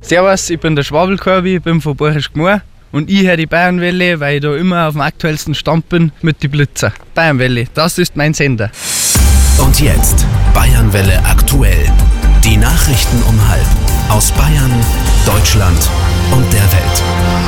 Servus, ich bin der Schwabelkorbi, ich bin von Borchisch Gmor und ich höre die Bayernwelle, weil ich da immer auf dem aktuellsten Stand bin mit den Blitzer. Bayernwelle, das ist mein Sender. Und jetzt Bayernwelle aktuell. Die Nachrichten um 12:30 aus Bayern, Deutschland und der Welt.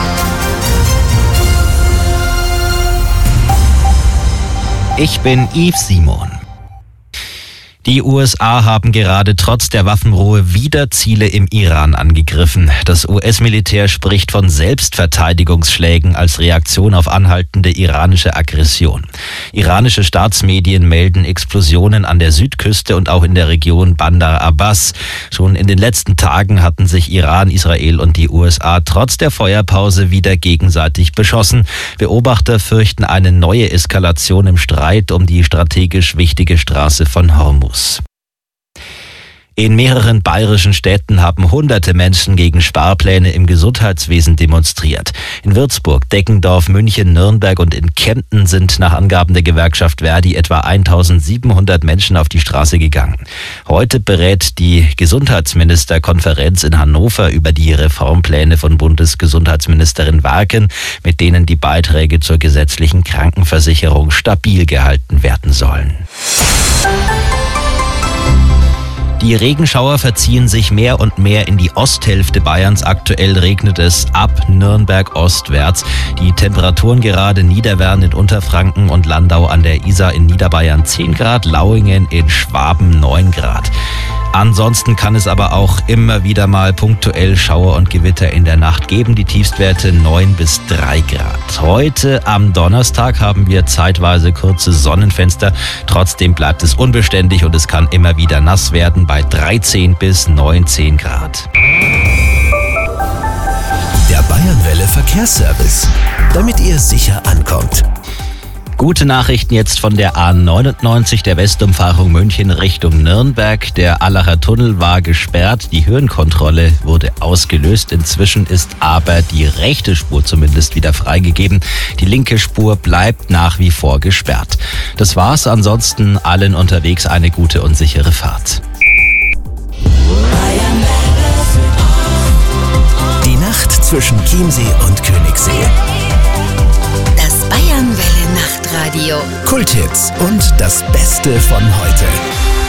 Ich bin Yves Simon. Die USA haben gerade trotz der Waffenruhe wieder Ziele im Iran angegriffen. Das US-Militär spricht von Selbstverteidigungsschlägen als Reaktion auf anhaltende iranische Aggression. Iranische Staatsmedien melden Explosionen an der Südküste und auch in der Region Bandar Abbas. Schon in den letzten Tagen hatten sich Iran, Israel und die USA trotz der Feuerpause wieder gegenseitig beschossen. Beobachter fürchten eine neue Eskalation im Streit um die strategisch wichtige Straße von Hormuz. In mehreren bayerischen Städten haben hunderte Menschen gegen Sparpläne im Gesundheitswesen demonstriert. In Würzburg, Deggendorf, München, Nürnberg und in Kempten sind nach Angaben der Gewerkschaft Verdi etwa 1700 Menschen auf die Straße gegangen. Heute berät die Gesundheitsministerkonferenz in Hannover über die Reformpläne von Bundesgesundheitsministerin Warken, mit denen die Beiträge zur gesetzlichen Krankenversicherung stabil gehalten werden sollen. Die Regenschauer verziehen sich mehr und mehr in die Osthälfte Bayerns. Aktuell regnet es ab Nürnberg ostwärts. Die Temperaturen gerade Niederwern in Unterfranken und Landau an der Isar in Niederbayern 10 Grad, Lauingen in Schwaben 9 Grad. Ansonsten kann es aber auch immer wieder mal punktuell Schauer und Gewitter in der Nacht geben. Die Tiefstwerte 9 bis 3 Grad. Heute am Donnerstag haben wir zeitweise kurze Sonnenfenster. Trotzdem bleibt es unbeständig und es kann immer wieder nass werden bei 13 bis 19 Grad. Der Bayernwelle Verkehrsservice, damit ihr sicher ankommt. Gute Nachrichten jetzt von der A99, der Westumfahrung München Richtung Nürnberg. Der Allacher Tunnel war gesperrt, die Höhenkontrolle wurde ausgelöst. Inzwischen ist aber die rechte Spur zumindest wieder freigegeben. Die linke Spur bleibt nach wie vor gesperrt. Das war's, ansonsten allen unterwegs eine gute und sichere Fahrt. Die Nacht zwischen Chiemsee und Königssee. Das Bayernwelle Nachtradio. Kulthits und das Beste von heute.